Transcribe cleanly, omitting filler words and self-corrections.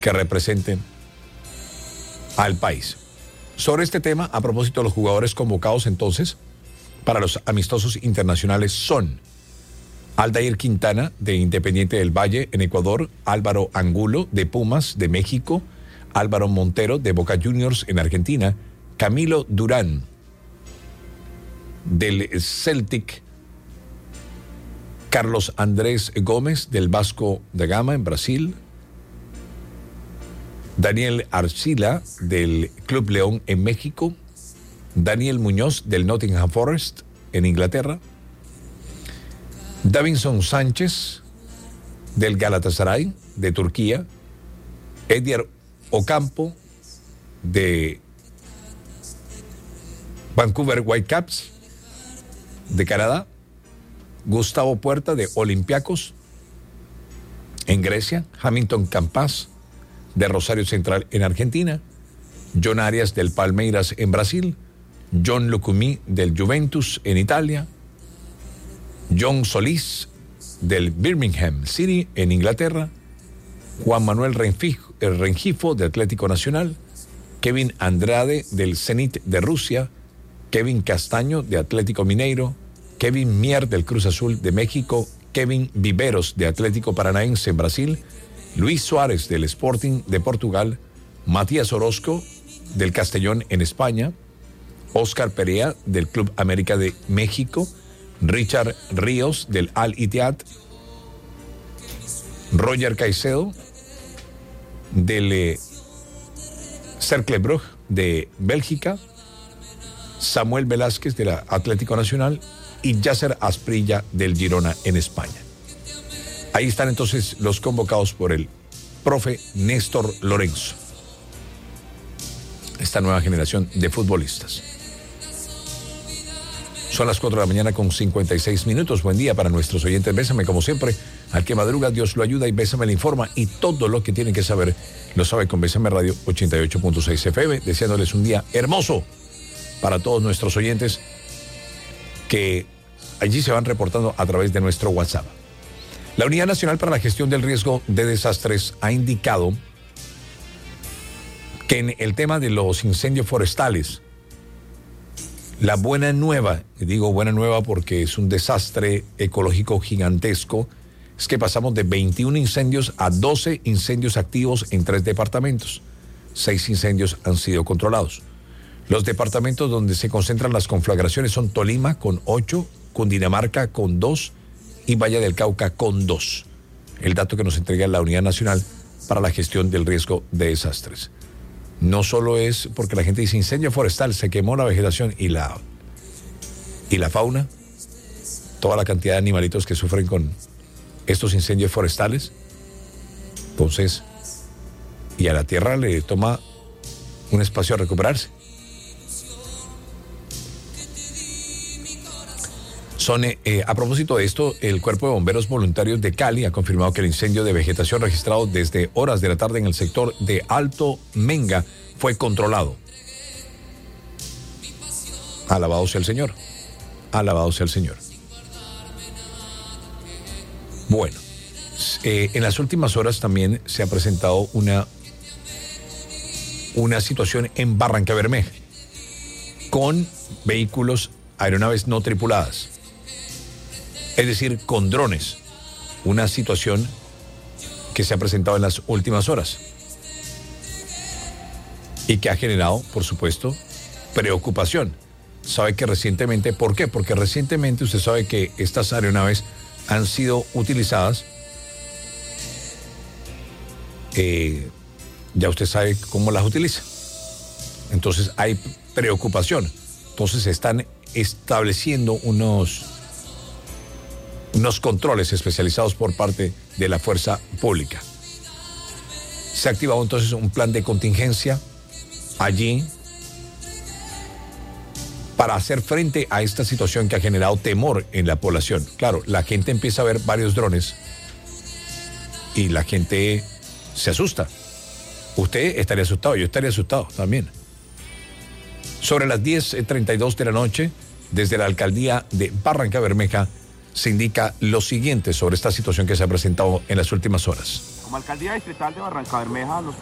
que representen al país. Sobre este tema, a propósito, los jugadores convocados entonces para los amistosos internacionales son Aldair Quintana, de Independiente del Valle, en Ecuador; Álvaro Angulo, de Pumas, de México; Álvaro Montero, de Boca Juniors, en Argentina; Camilo Durán, del Celtic; Carlos Andrés Gómez, del Vasco da Gama, en Brasil; Daniel Arcila, del Club León, en México; Daniel Muñoz, del Nottingham Forest, en Inglaterra; Davinson Sánchez, del Galatasaray, de Turquía; Edgar Ocampo, de Vancouver Whitecaps, de Canadá; Gustavo Puerta, de Olympiacos, en Grecia; Hamilton Campas, de Rosario Central, en Argentina; John Arias, del Palmeiras, en Brasil; John Lucumí, del Juventus, en Italia; John Solís, del Birmingham City, en Inglaterra; Juan Manuel Rengifo, de Atlético Nacional; Kevin Andrade, del Zenit de Rusia; Kevin Castaño, de Atlético Mineiro; Kevin Mier, del Cruz Azul de México; Kevin Viveros, de Atlético Paranaense, en Brasil; Luis Suárez, del Sporting de Portugal; Matías Orozco, del Castellón, en España; Óscar Perea, del Club América de México; Richard Ríos, del Al Ittihad; Roger Caicedo, del Cercle Brugge, de Bélgica; Samuel Velázquez, del Atlético Nacional; y Yasser Asprilla, del Girona, en España. Ahí están entonces los convocados por el profe Néstor Lorenzo, esta nueva generación de futbolistas. Son las 4 de la mañana con 56 minutos. Buen día para nuestros oyentes. Bésame, como siempre, al que madruga, Dios lo ayuda, y Bésame le informa, y todo lo que tienen que saber lo sabe con Bésame Radio 88.6 FM, deseándoles un día hermoso para todos nuestros oyentes que allí se van reportando a través de nuestro WhatsApp. La Unidad Nacional para la Gestión del Riesgo de Desastres ha indicado que en el tema de los incendios forestales, la buena nueva, digo buena nueva porque es un desastre ecológico gigantesco, es que pasamos de 21 incendios a 12 incendios activos en 3 departamentos. 6 incendios han sido controlados. Los departamentos donde se concentran las conflagraciones son Tolima, con 8, Cundinamarca, con 2, y Valle del Cauca, con 2. El dato que nos entrega la Unidad Nacional para la Gestión del Riesgo de Desastres. No solo es porque la gente dice incendio forestal, se quemó la vegetación y la fauna, toda la cantidad de animalitos que sufren con estos incendios forestales. Entonces, y a la tierra le toma un espacio a recuperarse. A propósito de esto, el Cuerpo de Bomberos Voluntarios de Cali ha confirmado que el incendio de vegetación registrado desde horas de la tarde en el sector de Alto Menga fue controlado. Alabado sea el Señor. Alabado sea el Señor. Bueno, en las últimas horas también se ha presentado una situación en Barrancabermeja con vehículos, aeronaves no tripuladas. Es decir, con drones, una situación que se ha presentado en las últimas horas y que ha generado, por supuesto, preocupación. Sabe que recientemente, ¿por qué? Porque recientemente usted sabe que estas aeronaves han sido utilizadas, ya usted sabe cómo las utiliza. Entonces hay preocupación. Entonces se están estableciendo unos controles especializados por parte de la fuerza pública. Se ha activado entonces un plan de contingencia allí para hacer frente a esta situación que ha generado temor en la población. Claro, la gente empieza a ver varios drones y la gente se asusta. Usted estaría asustado, yo estaría asustado también. Sobre las 10:32 de la noche, desde la alcaldía de Barrancabermeja, se indica lo siguiente sobre esta situación que se ha presentado en las últimas horas. Como alcaldía distrital de Barrancabermeja, nos